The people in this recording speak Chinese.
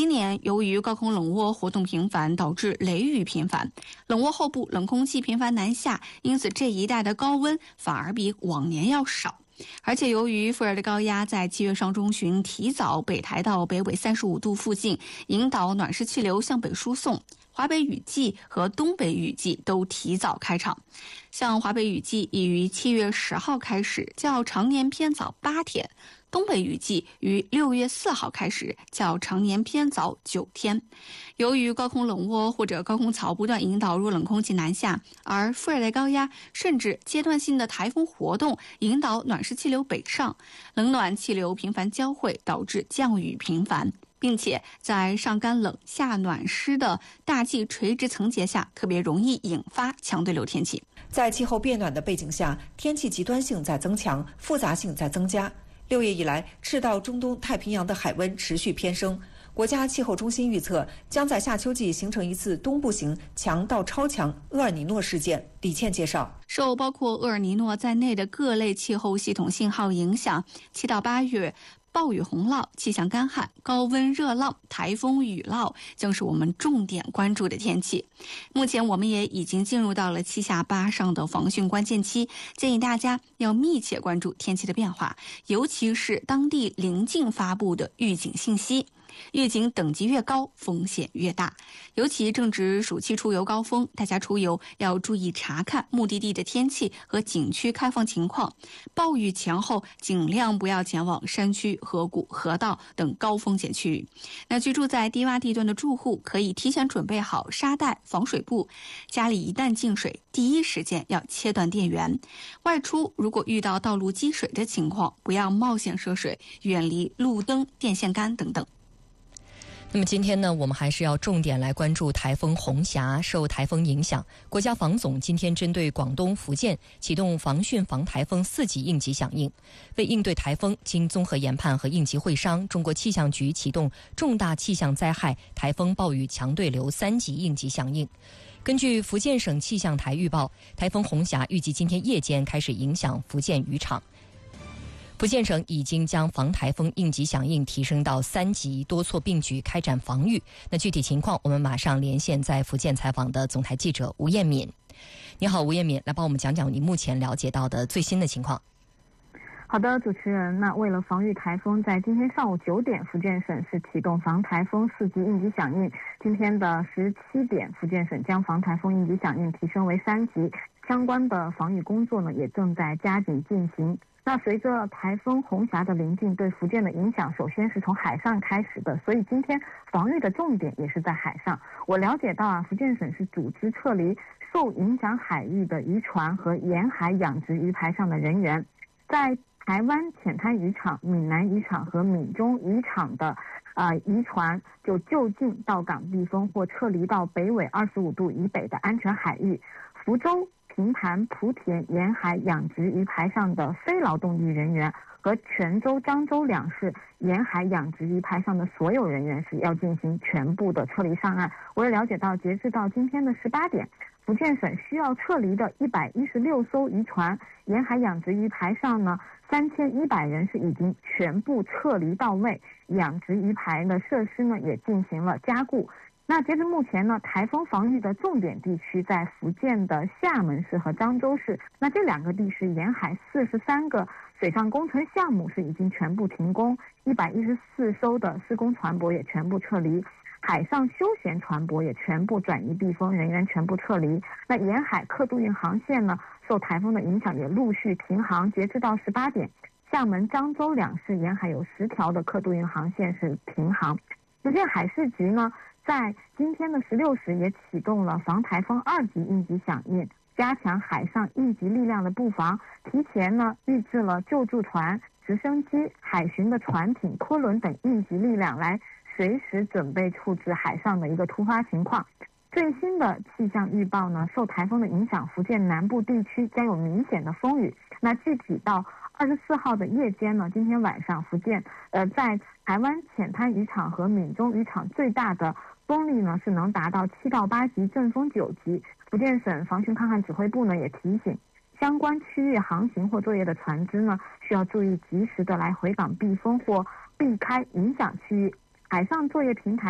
今年由于高空冷涡活动频繁，导致雷雨频繁，冷涡后部冷空气频繁南下，因此这一带的高温反而比往年要少。而且由于副热带高压在7月上中旬提早北抬到北纬35度附近，引导暖湿气流向北输送，华北雨季和东北雨季都提早开场。像华北雨季已于7月10号开始，较常年偏早8天；东北雨季于6月4号开始，较常年偏早9天。由于高空冷涡或者高空槽不断引导弱冷空气南下，而副热带高压甚至阶段性的台风活动引导暖湿气流北上，冷暖气流频繁交汇，导致降雨频繁，并且在上干冷下暖湿的大气垂直层结下，特别容易引发强对流天气。 在气候变暖的背景下，天气极端性在增强，复杂性在增加。6月以来，赤道中东太平洋的海温持续偏升。国家气候中心预测，将在夏秋季形成一次东部型强到超强厄尔尼诺事件。李倩介绍， 受包括厄尔尼诺在内的各类气候系统信号影响，7到8月暴雨洪涝、气象干旱、高温热浪、台风雨涝将是我们重点关注的天气。目前我们也已经进入到了7下8上的防汛关键期，建议大家要密切关注天气的变化，尤其是当地临近发布的预警信息。预警等级越高，风险越大。尤其正值暑期出游高峰，大家出游要注意查看目的地的天气和景区开放情况。暴雨前后，尽量不要前往山区、河谷、河道等高风险区域。那居住在低洼地段的住户可以提前准备好沙袋、防水布。家里一旦进水，第一时间要切断电源。外出如果遇到道路积水的情况，不要冒险涉水，远离路灯、电线杆等等。 那么今天呢，我们还是要重点来关注台风红霞。受台风影响，国家防总今天针对广东、福建启动防汛防台风4级应急响应。为应对台风，经综合研判和应急会商，中国气象局启动重大气象灾害台风暴雨强对流3级应急响应。根据福建省气象台预报，台风红霞预计今天夜间开始影响福建渔场。福建省已经将防台风应急响应提升到3级，多措并举开展防御。那具体情况，我们马上连线在福建采访的总台记者吴艳敏。你好，吴艳敏，来帮我们讲讲你目前了解到的最新的情况。 好的，主持人，那为了防御台风，在今天上午9点，福建省是启动防台风4级应急响应。今天的17点，福建省将防台风应急响应提升为3级，相关的防御工作呢也正在加紧进行。那随着台风红霞的临近，对福建的影响首先是从海上开始的，所以今天防御的重点也是在海上。我了解到福建省是组织撤离受影响海域的渔船和沿海养殖鱼排上的人员，在台湾浅滩渔场、闽南渔场和闽中渔场的渔船就近到港避风或撤离到北纬25度以北的安全海域。福州、平潭、莆田沿海养殖鱼排上的非劳动力人员和泉州、漳州2市沿海养殖鱼排上的所有人员是要进行全部的撤离上岸。我也了解到，截至到今天的18点，福建省需要撤离的116艘渔船沿海养殖鱼排上呢，3100人是已经全部撤离到位，养殖鱼排的设施呢也进行了加固。那截至目前呢，台风防御的重点地区在福建的厦门市和漳州市。那这2个地区沿海43个水上工程项目是已经全部停工，114艘的施工船舶也全部撤离，海上休闲船舶也全部转移避风，人员全部撤离。那沿海客渡运航线呢，受台风的影响也陆续停航。截至到18点，厦门、漳州2市沿海有10条的客渡运航线是停航。福建海事局呢，在今天的16时也启动了防台风2级应急响应，加强海上应急力量的布防，提前呢预置了救助船、直升机、海巡的船艇、拖轮等应急力量，来随时准备处置海上的一个突发情况。最新的气象预报呢，受台风的影响，福建南部地区将有明显的风雨。那具体到24号的夜间呢，今天晚上福建在台湾浅滩渔场和闽中渔场最大的风力呢是能达到7到8级，阵风9级。福建省防汛抗旱指挥部呢也提醒相关区域航行或作业的船只呢，需要注意及时的来回港避风或避开影响区域。海上作业平台